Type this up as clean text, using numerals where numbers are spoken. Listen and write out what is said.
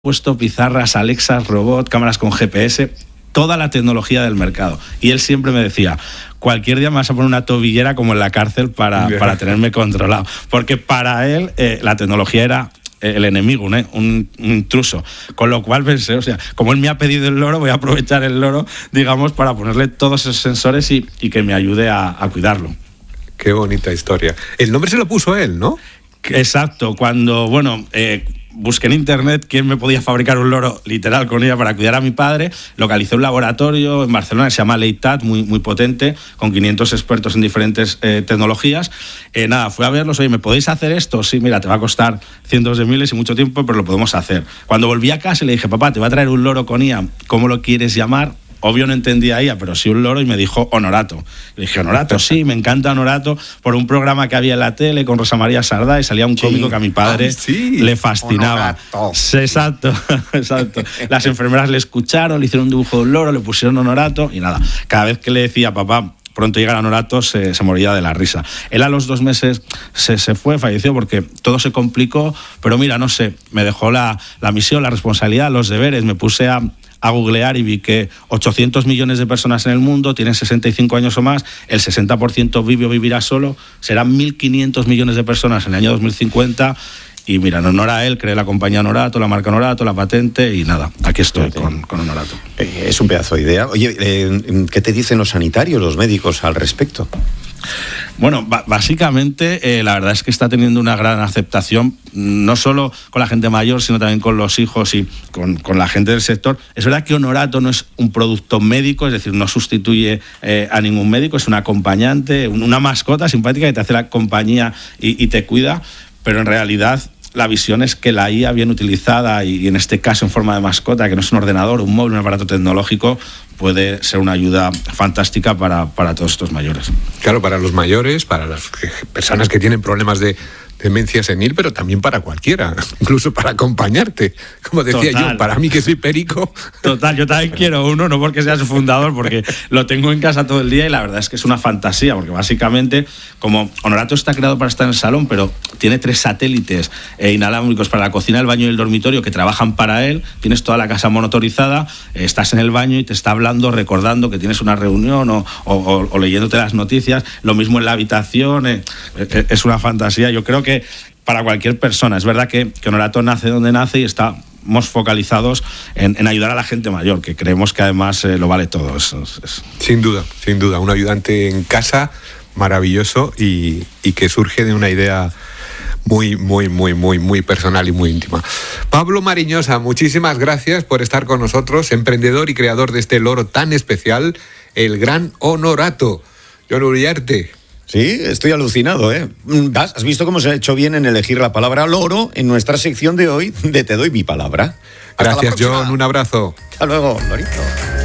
puesto pizarras, Alexas, robot, cámaras con GPS, toda la tecnología del mercado. Y él siempre me decía, cualquier día me vas a poner una tobillera como en la cárcel para tenerme controlado. Porque para él la tecnología era el enemigo, un intruso. Con lo cual pensé, o sea, como él me ha pedido el loro, voy a aprovechar el loro, digamos, para ponerle todos esos sensores y que me ayude a cuidarlo. Qué bonita historia. El nombre se lo puso él, ¿no? Exacto. Cuando, busqué en internet quién me podía fabricar un loro literal con ella para cuidar a mi padre, localicé un laboratorio en Barcelona que se llama Leitat, muy potente, con 500 expertos en diferentes tecnologías. Fui a verlos, oye, ¿me podéis hacer esto? Sí, mira, te va a costar cientos de miles y mucho tiempo, pero lo podemos hacer. Cuando volví a casa le dije, papá, te voy a traer un loro con IA, ¿cómo lo quieres llamar? Obvio no entendía IA, pero sí un loro, y me dijo Honorato. Le dije, ¿Honorato? Sí, me encanta Honorato, por un programa que había en la tele con Rosa María Sardá, y salía un cómico que a mi padre le fascinaba. Exacto. Las enfermeras le escucharon, le hicieron un dibujo de un loro, le pusieron Honorato, y nada, cada vez que le decía, papá, pronto llega Honorato, se moría de la risa. Él a los 2 meses se fue, falleció porque todo se complicó, pero mira, no sé, me dejó la misión, la responsabilidad, los deberes, me puse a googlear y vi que 800 millones de personas en el mundo tienen 65 años o más, el 60% vive o vivirá solo, serán 1.500 millones de personas en el año 2050, y mira, en honor a él creé la compañía Honorato, la marca Honorato, la patente, y nada, aquí estoy con Honorato. Es un pedazo de idea. Oye, ¿qué te dicen los sanitarios, los médicos al respecto? Bueno, básicamente la verdad es que está teniendo una gran aceptación, no solo con la gente mayor, sino también con los hijos y con la gente del sector. Es verdad que Honorato no es un producto médico, es decir, no sustituye a ningún médico, es un acompañante, una mascota simpática que te hace la compañía y te cuida, pero en realidad la visión es que la IA bien utilizada, y en este caso en forma de mascota, que no es un ordenador, un móvil, un aparato tecnológico, puede ser una ayuda fantástica para todos estos mayores. Claro, para los mayores, para las personas que tienen problemas de demencia senil, pero también para cualquiera, incluso para acompañarte. Como decía yo, para mí que soy perico. Total, yo también quiero uno, no porque sea su fundador, porque lo tengo en casa todo el día y la verdad es que es una fantasía, porque básicamente, como Honorato está creado para estar en el salón, pero tiene 3 satélites inalámbricos para la cocina, el baño y el dormitorio que trabajan para él, tienes toda la casa monitorizada, estás en el baño y te está hablando, recordando que tienes una reunión o leyéndote las noticias, lo mismo en la habitación, es una fantasía. Yo creo que para cualquier persona, es verdad que Honorato nace donde nace y estamos focalizados en ayudar a la gente mayor, que creemos que además lo vale todo. Sin duda, un ayudante en casa maravilloso y que surge de una idea muy personal y muy íntima. Pablo Mariñosa, muchísimas gracias por estar con nosotros, emprendedor y creador de este loro tan especial, el gran Honorato. John Uriarte. Sí, estoy alucinado, ¿eh? ¿Has visto cómo se ha hecho bien en elegir la palabra loro en nuestra sección de hoy de Te doy mi palabra? Gracias, John, un abrazo. Hasta luego, lorito.